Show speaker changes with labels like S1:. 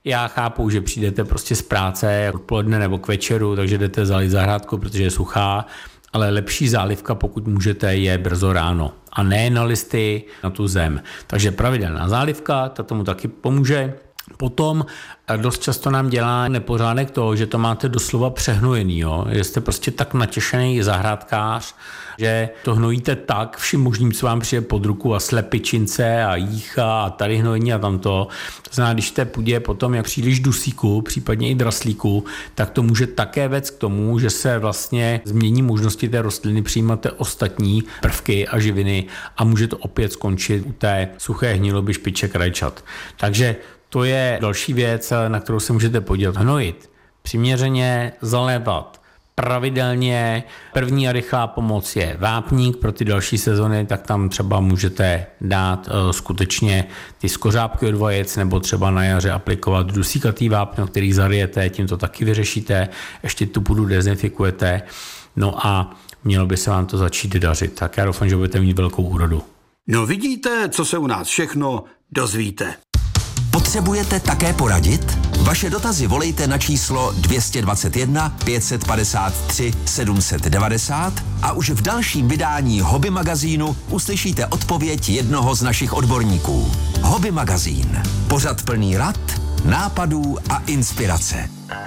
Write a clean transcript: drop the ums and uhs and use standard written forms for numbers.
S1: Já chápu, že přijdete prostě z práce odpoledne nebo k večeru, takže jdete zalít zahrádku, protože je suchá, ale lepší zálivka, pokud můžete, je brzo ráno a ne na listy, na tu zem. Takže pravidelná zálivka, ta tomu taky pomůže. Potom dost často nám dělá nepořádek to, že to máte doslova přehnojený. Jo? Jste prostě tak natěšený zahrádkář, že to hnojíte tak vším možným, co vám přijde pod ruku a slepičince a jícha a tady hnojení a tamto. To znamená, když té půdě potom jak příliš dusíku, případně i draslíku, tak to může také vést k tomu, že se vlastně změní možnosti té rostliny přijímat ostatní prvky a živiny a může to opět skončit u té suché hniloby špiček rajčat. Takže to je další věc, na kterou se můžete podívat. Hnojit, přiměřeně, zalévat, pravidelně. První a rychlá pomoc je vápník, pro ty další sezony, tak tam třeba můžete dát skutečně ty skořápky od vajec nebo třeba na jaře aplikovat dusíkatý vápno, který zarijete, tím to taky vyřešíte, ještě tu půdu dezinfikujete, no a mělo by se vám to začít dařit. Tak já doufám, že budete mít velkou úrodu.
S2: No vidíte, co se u nás všechno dozvíte.
S3: Potřebujete také poradit? Vaše dotazy volejte na číslo 221 553 790 a už v dalším vydání Hobby magazínu uslyšíte odpověď jednoho z našich odborníků. Hobby magazín. Pořad plný rad, nápadů a inspirace.